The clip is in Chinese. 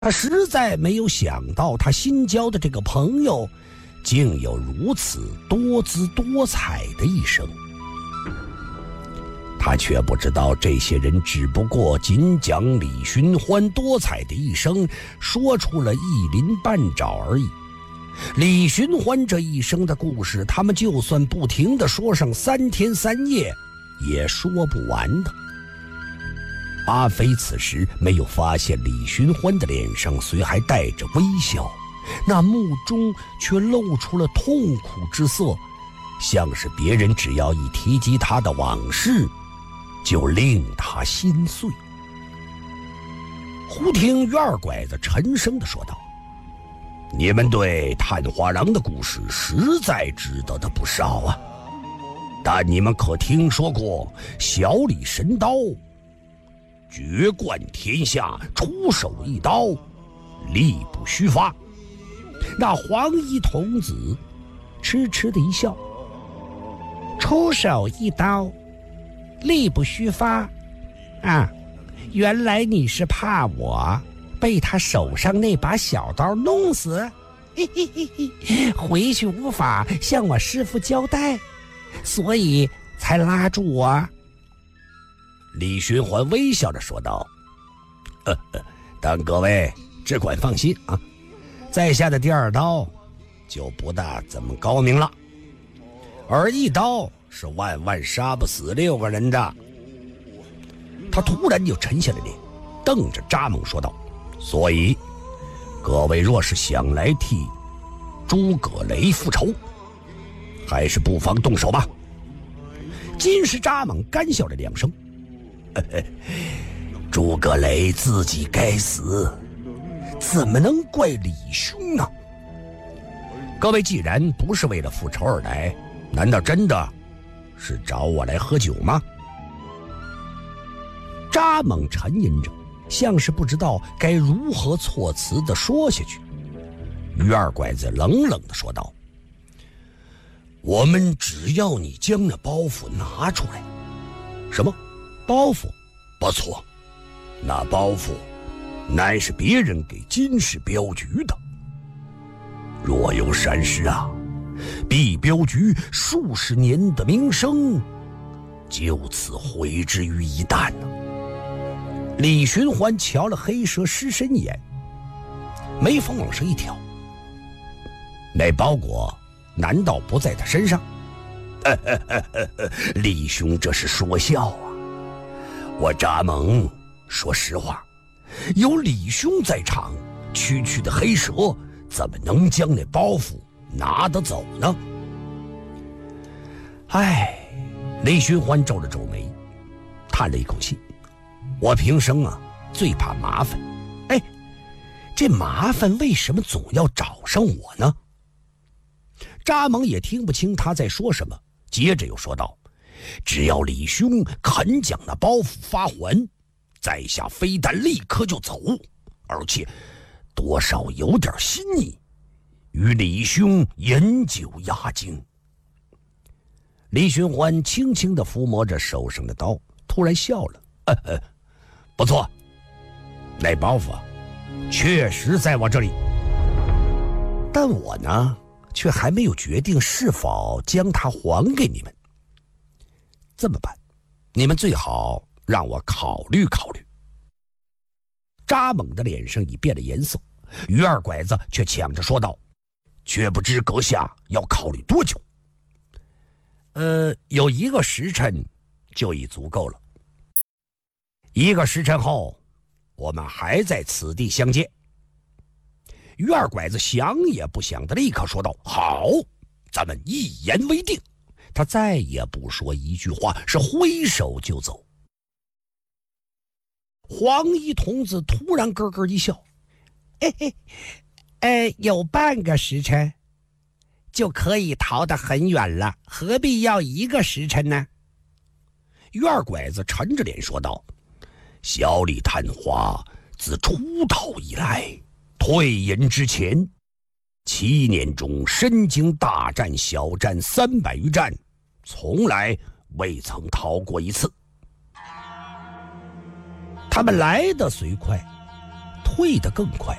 他实在没有想到，他新交的这个朋友竟有如此多姿多彩的一生。他却不知道，这些人只不过仅将李寻欢多彩的一生说出了一鳞半爪而已。李寻欢这一生的故事，他们就算不停地说上3天3夜，也说不完的。阿飞此时没有发现李寻欢的脸上虽还带着微笑，那目中却露出了痛苦之色，像是别人只要一提及他的往事，就令他心碎。忽听院儿拐子沉声地说道：“你们对探花郎的故事实在知道的不少啊，但你们可听说过小李神刀？绝冠天下，出手一刀，力不虚发。”那黄衣童子痴痴的一笑：“出手一刀，力不虚发啊，原来你是怕我被他手上那把小刀弄死，嘿嘿嘿嘿，回去无法向我师父交代，所以才拉住我。”李寻欢微笑着说道：“但各位只管放心啊，在下的第2刀就不大怎么高明了，而1刀是万万杀不死6个人的。”他突然就沉下了脸，瞪着扎猛说道：“所以各位若是想来替诸葛雷复仇，还是不妨动手吧。”金石扎猛干笑了2声：“诸葛雷自己该死，怎么能怪李兄呢？各位既然不是为了复仇而来，难道真的是找我来喝酒吗？”扎猛沉吟着，像是不知道该如何措辞地说下去。于二拐子冷冷地说道：“我们只要你将那包袱拿出来。”“什么包袱？”“不错，那包袱乃是别人给金氏镖局的。若有闪失啊，必镖局数十年的名声就此毁之于一旦呢。”李寻欢瞧了黑蛇尸身一眼，眉峰往上一挑：“那包裹难道不在他身上？”“李兄这是说笑啊！我扎猛说实话，有李兄在场，区区的黑蛇怎么能将那包袱拿得走呢？”哎，李寻欢皱了皱眉，叹了一口气：“我平生啊最怕麻烦，哎，这麻烦为什么总要找上我呢？”扎猛也听不清他在说什么，接着又说道：“只要李兄肯将那包袱发还，在下非但立刻就走，而且多少有点心意，与李兄饮酒压惊。”李寻欢轻轻地抚摸着手上的刀，突然笑了：“不错，那包袱确实在我这里，但我呢，却还没有决定是否将它还给你们。这么办，你们最好让我考虑考虑。”扎猛的脸上已变了颜色，于二拐子却抢着说道：“却不知阁下要考虑多久？”“有1个时辰就已足够了。1个时辰后，我们还在此地相见。”于二拐子想也不想的立刻说道：“好，咱们一言为定。”他再也不说一句话，是挥手就走。黄衣童子突然咯咯一笑：“有半个时辰就可以逃得很远了，何必要1个时辰呢？”于二拐子沉着脸说道：“小李探花自出道以来，退隐之前7年中身经大战小战300余战，从来未曾逃过1次。他们来得虽快， 退得更快。